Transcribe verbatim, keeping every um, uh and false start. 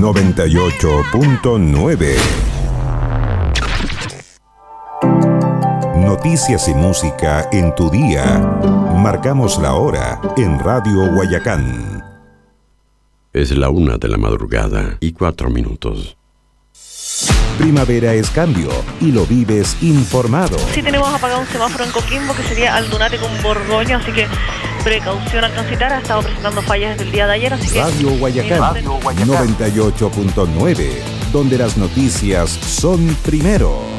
noventa y ocho punto nueve. Noticias y música en tu día. Marcamos la hora en Radio Guayacán. Es la una de la madrugada y cuatro minutos. Primavera es cambio y lo vives informado. Sí tenemos apagado un semáforo en Coquimbo que sería Aldunate con Borgoño, así que precaución al transitar. Ha estado presentando fallas desde el día de ayer, así que... Radio Guayacán, Radio Guayacán. noventa y ocho punto nueve, donde las noticias son primero.